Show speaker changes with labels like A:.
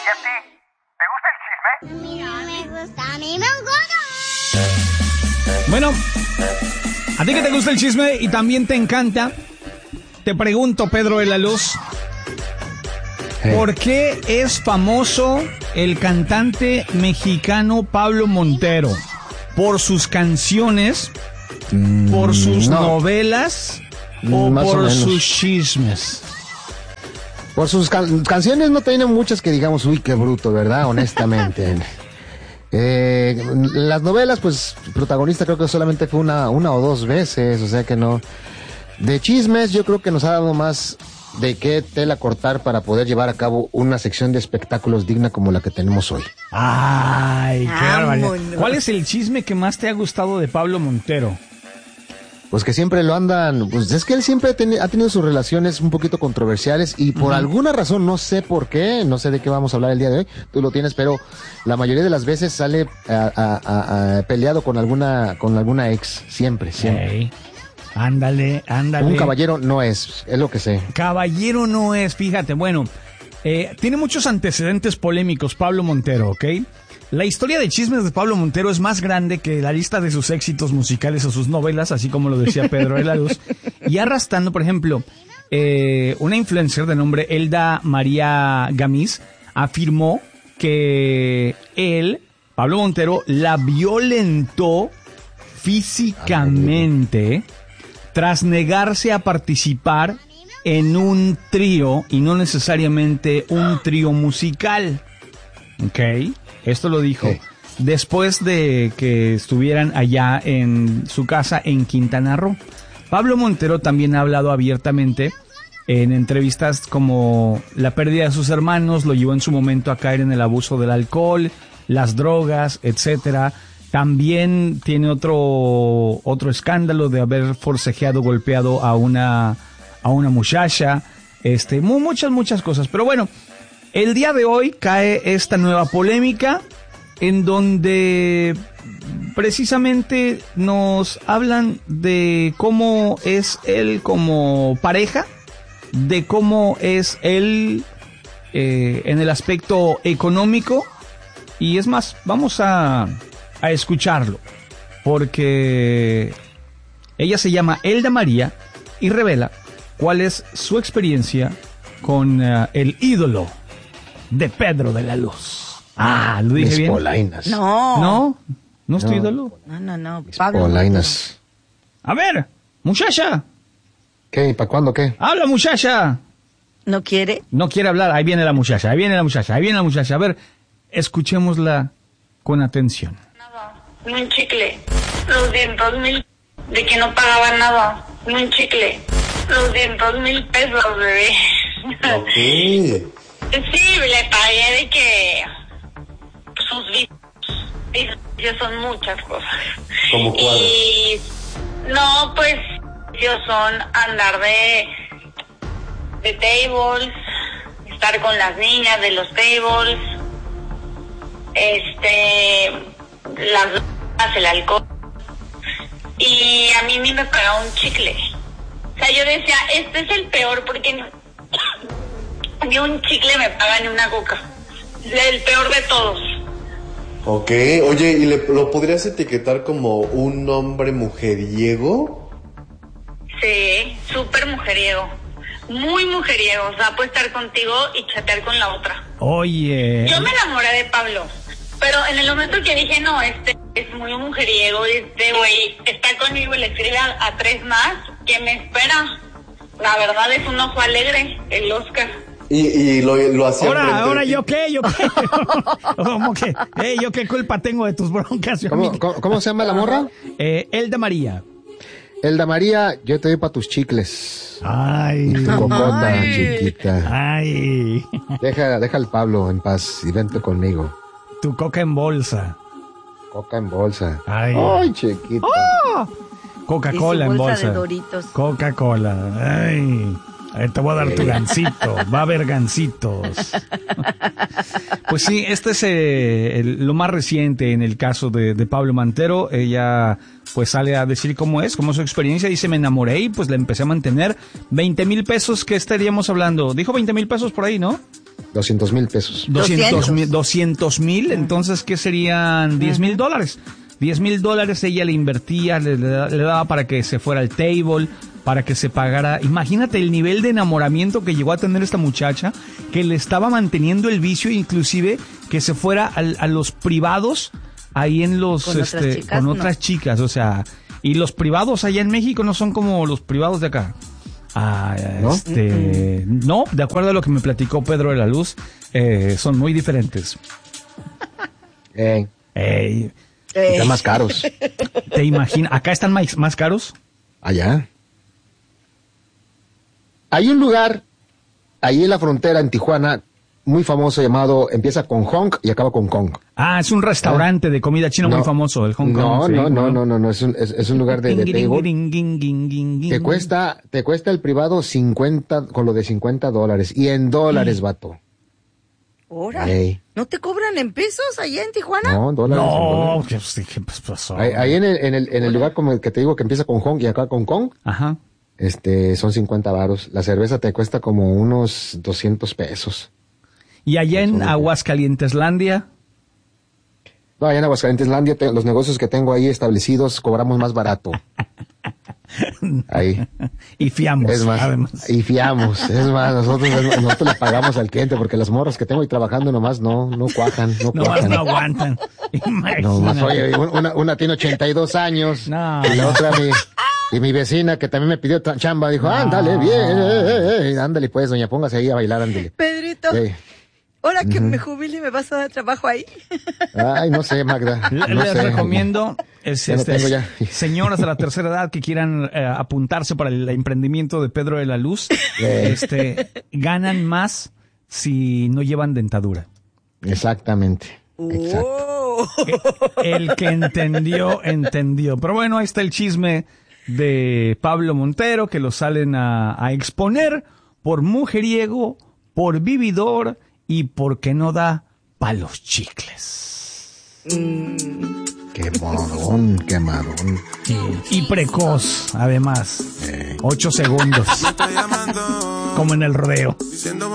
A: ¿Y a ti? ¿Te gusta el chisme?
B: A mí no me gusta, a mí me gusta.
C: Bueno, a ti que te gusta el chisme y también te encanta, te pregunto, Pedro de la Luz, ¿por qué es famoso el cantante mexicano Pablo Montero? ¿Por sus canciones? ¿Por sus novelas? ¿O por sus chismes?
D: Por sus canciones no tiene muchas que digamos, uy, qué bruto, ¿verdad? Honestamente. Las novelas, pues, protagonista creo que solamente fue una o dos veces, o sea que no. De chismes, yo creo que nos ha dado más de qué tela cortar para poder llevar a cabo una sección de espectáculos digna como la que tenemos hoy.
C: Ay, qué barbaridad. ¿Cuál es el chisme que más te ha gustado de Pablo Montero?
D: Pues que siempre lo andan, pues es que él siempre ha tenido sus relaciones un poquito controversiales y por alguna razón, no sé por qué, no sé de qué vamos a hablar el día de hoy, tú lo tienes, pero la mayoría de las veces sale peleado con alguna ex, siempre.
C: Hey, ándale.
D: Un caballero no es lo que sé.
C: Caballero no es, fíjate, bueno, tiene muchos antecedentes polémicos Pablo Montero, ¿ok? La historia de chismes de Pablo Montero es más grande que la lista de sus éxitos musicales o sus novelas, así como lo decía Pedro de la Luz. Y arrastrando, por ejemplo, una influencer de nombre Elda María Gamiz afirmó que él, Pablo Montero, la violentó físicamente tras negarse a participar en un trío y no necesariamente un trío musical. ¿Ok? Esto lo dijo después de que estuvieran allá en su casa en Quintana Roo. Pablo Montero también ha hablado abiertamente en entrevistas como la pérdida de sus hermanos, lo llevó en su momento a caer en el abuso del alcohol, las drogas, etcétera. También tiene otro escándalo de haber forcejeado, golpeado a una muchacha, muchas cosas. Pero bueno, el día de hoy cae esta nueva polémica en donde precisamente nos hablan de cómo es él como pareja, de cómo es él en el aspecto económico, y es más, vamos a escucharlo, porque ella se llama Elda María y revela cuál es su experiencia con el ídolo de Pedro de la Luz. ¿Lo dije bien?
D: Polainas.
C: ¿No es tu ídolo?
E: No.
D: Pablo Polainas.
C: A ver, muchacha.
D: ¿Qué? ¿Para cuándo qué?
C: Habla, muchacha.
E: ¿No quiere?
C: No quiere hablar. Ahí viene la muchacha. A ver, escuchémosla con atención.
F: Un chicle. Los 200,000 de que no pagaba nada. Un chicle. Los 200,000 pesos, bebé.
D: Ok.
F: Sí, le pagué de que sus vicios son muchas cosas.
D: ¿Cómo cuál?
F: Y no, pues ellos son andar de tables, estar con las niñas de los tables, las drogas, el alcohol. Y a mí me pagaba un chicle. O sea, yo decía, este es el peor porque ni un chicle me paga ni una coca. El peor de todos.
G: Ok, oye, ¿y lo podrías etiquetar como un hombre mujeriego?
F: Sí, súper mujeriego. Muy mujeriego. O sea, puede estar contigo y chatear con la otra.
C: Oye.
F: Yo me enamoré de Pablo, pero en el momento que dije, no, este es muy mujeriego, güey está conmigo y le escribe a 3 más, ¿qué me espera? La verdad es un ojo alegre, el Oscar.
G: Y lo hacía.
C: Ahora, ¿yo qué? ¿Cómo que? ¿Yo qué culpa tengo de tus broncas?
D: ¿Cómo se llama la morra?
C: Elda María.
D: Elda María, yo te doy para tus chicles.
C: Ay.
D: Tu cocota, chiquita.
C: Ay.
D: Deja al Pablo en paz y vente conmigo.
C: Tu coca en bolsa.
D: Coca en bolsa.
C: Ay,
D: chiquita.
C: ¡Oh! Coca-Cola en bolsa.
E: De Doritos.
C: Coca-Cola. Ay. Te voy a dar tu gansito. Va a haber gansitos. Pues sí, este es lo más reciente en el caso de Pablo Montero. Ella pues sale a decir cómo es su experiencia. Dice, me enamoré y pues la empecé a mantener. 20,000 pesos, ¿qué estaríamos hablando? Dijo 20,000 pesos por ahí, ¿no?
D: 200,000 pesos.
C: 200,000, entonces, ¿qué serían? $10,000. $10,000 ella le invertía, le daba para que se fuera al table, para que se pagara. Imagínate el nivel de enamoramiento que llegó a tener esta muchacha, que le estaba manteniendo el vicio, inclusive que se fuera a los privados, ahí en los, con otras chicas, o sea, y los privados allá en México no son como los privados de acá. ¿No? No, de acuerdo a lo que me platicó Pedro de la Luz, son muy diferentes.
D: Están más caros.
C: ¿Te imaginas? ¿Acá están más caros?
D: Allá. Hay un lugar ahí en la frontera, en Tijuana, muy famoso llamado, empieza con Hong y acaba con Kong.
C: Es un restaurante de comida china muy famoso, el Hong Kong.
D: No, es un lugar de table. Te cuesta el privado 50, con lo de $50, y en dólares, vato.
E: ¿Ahora? ¿No te cobran en pesos allá en Tijuana?
D: No, dólares.
C: No, ¿qué pasó?
D: Ahí en el lugar como el que te digo que empieza con Hong y acaba con Kong.
C: Ajá.
D: Son 50 varos. La cerveza te cuesta como unos 200 pesos.
C: ¿Y allá en Aguascalienteslandia?
D: No, allá en Aguascalienteslandia, los negocios que tengo ahí establecidos, cobramos más barato. Ahí.
C: Y fiamos,
D: es más,
C: además.
D: Y fiamos. Es más, nosotros le pagamos al cliente porque las morras que tengo ahí trabajando nomás no cuajan.
C: Nomás no aguantan.
D: Nomás, oye, una tiene 82 años.
C: No.
D: Y la otra, mi vecina, que también me pidió chamba, dijo, ándale, bien, ándale pues, doña, póngase ahí a bailar, ándale.
E: Pedrito, ahora que me jubile, ¿me vas a dar trabajo ahí?
D: Ay, no sé, Magda.
C: Les recomiendo, señoras de la tercera edad que quieran apuntarse para el emprendimiento de Pedro de la Luz, ganan más si no llevan dentadura.
D: Exactamente.
E: Exacto.
C: El que entendió. Pero bueno, ahí está el chisme de Pablo Montero, que lo salen a exponer por mujeriego, por vividor y porque no da pa' los chicles.
D: Quemadón.
C: Y precoz, además. 8 segundos. Como en el rodeo.